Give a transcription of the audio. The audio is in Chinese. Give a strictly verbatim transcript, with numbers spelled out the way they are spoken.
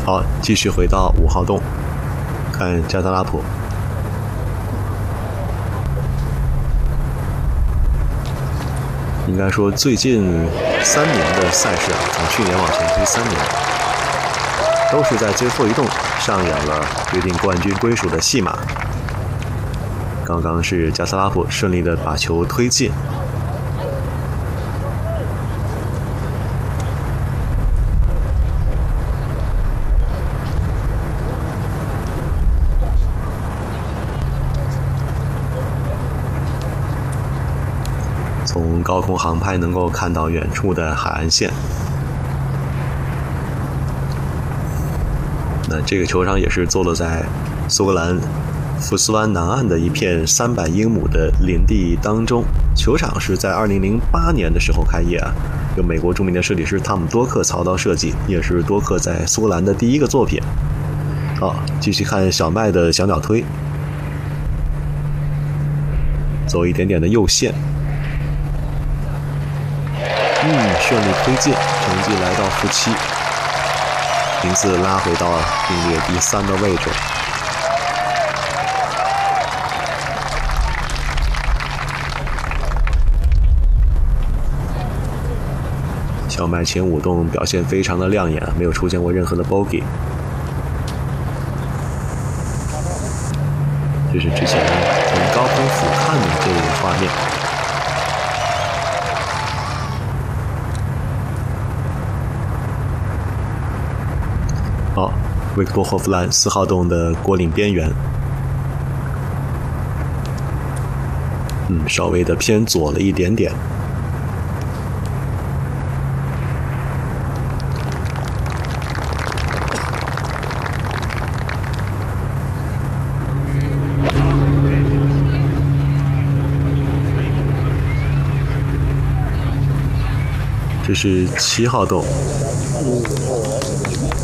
好，继续回到五号洞，看加特拉普。应该说，最近三年的赛事啊，从去年往前推三年，都是在最后一洞上演了决定冠军归属的戏码。刚刚是加斯拉普顺利的把球推进。从高空航拍能够看到远处的海岸线。那这个球场也是坐落在苏格兰福斯湾南岸的一片三百英亩的林地当中。球场是在二零零八年的时候开业啊，由美国著名的设计师汤姆多克操刀设计，也是多克在苏格兰的第一个作品。好，继续看小麦的小鸟推，走一点点的右线。嗯，顺利推进，成绩来到负七，名次拉回到并列第三的位置。小麦前五洞表现非常的亮眼，没有出现过任何的 bogey。这是之前从高空俯瞰的这个画面。好，维克多·霍夫兰四号洞的果岭边缘，嗯，稍微的偏左了一点点。这是七号洞。